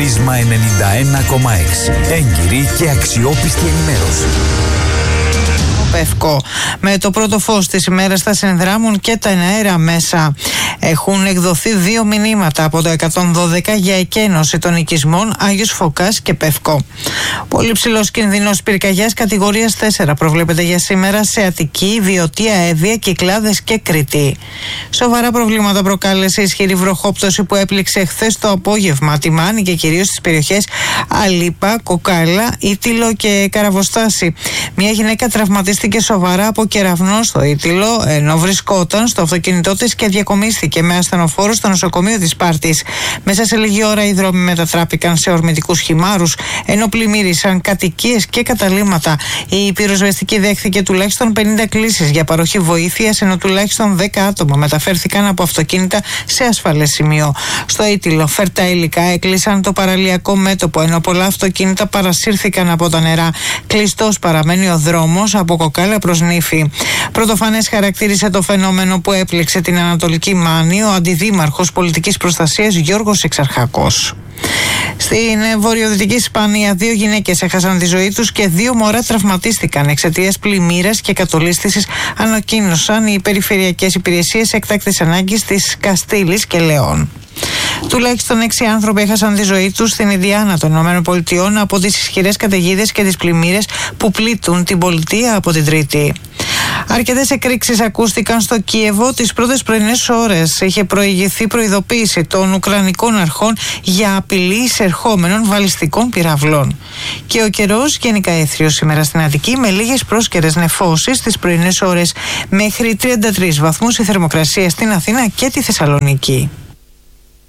Πρίσμα 91,6. Έγκυρη και αξιόπιστη ενημέρωση. Πεύκο. Με το πρώτο φως της ημέρας θα συνδράμουν και τα εναέρα μέσα. Έχουν εκδοθεί 2 μηνύματα από το 112 για εκένωση των οικισμών Άγιος Φωκάς και Πεύκο. Πολύ ψηλός κινδύνος πυρκαγιάς κατηγορίας 4 προβλέπεται για σήμερα σε Αττική, Βιωτία, Εύβοια, Κυκλάδες και Κρήτη. Σοβαρά προβλήματα προκάλεσε ισχυρή βροχόπτωση που έπληξε χθες το απόγευμα τη Μάνη και κυρίως στις περιοχές Αλίπα, Κοκάλα, Ήτυλο και Καραβοστάση. Μια γυναίκα τραυματίστηκε σοβαρά από κεραυνό στο Ήτυλο, ενώ βρισκόταν στο αυτοκίνητό της και διακομίστηκε με ασθενοφόρο στο νοσοκομείο της Σπάρτης. Μέσα σε λίγη ώρα οι δρόμοι μετατράπηκαν σε ορμητικούς χυμάρους, ενώ πλημμύρισαν κατοικίες και καταλύματα. Η πυροσβεστική δέχθηκε τουλάχιστον 50 κλήσεις για παροχή βοήθειας, ενώ τουλάχιστον 10 άτομα μεταφέρθηκαν από αυτοκίνητα σε ασφαλές σημείο. Στο Ήτυλο, φερτά υλικά έκλεισαν το παραλιακό μέτωπο, ενώ πολλά αυτοκίνητα παρασύρθηκαν από τα νερά. Κλειστός παραμένει ο δρόμος από Κοκάλα προς Νύφη. Πρωτοφανές χαρακτήρισε το φαινόμενο που έπληξε την Ανατολική Μάνη ο αντιδήμαρχος πολιτικής προστασίας Γιώργος Εξαρχάκος. Στην βορειοδυτική Ισπανία 2 γυναίκες έχασαν τη ζωή τους και 2 μωρά τραυματίστηκαν εξαιτίας πλημμύρας και κατολίσθησης, ανακοίνωσαν οι περιφερειακές υπηρεσίες έκτακτης ανάγκης της Καστήλης και Λεών. Τουλάχιστον 6 άνθρωποι έχασαν τη ζωή τους στην Ινδιάνα των ΗΠΑ από τις ισχυρές καταιγίδες και τις πλημμύρες που πλήττουν την πολιτεία από την Τρίτη. Αρκετές εκρήξεις ακούστηκαν στο Κίεβο τις πρώτες πρωινές ώρες. Είχε προηγηθεί προειδοποίηση των Ουκρανικών αρχών για απειλή εισερχόμενων βαλιστικών πυραυλών. Και ο καιρός γενικά έθριος σήμερα στην Αττική με λίγες πρόσκαιρες νεφώσεις τις πρωινές ώρες, μέχρι 33 βαθμούς η θερμοκρασία στην Αθήνα και τη Θεσσαλονίκη.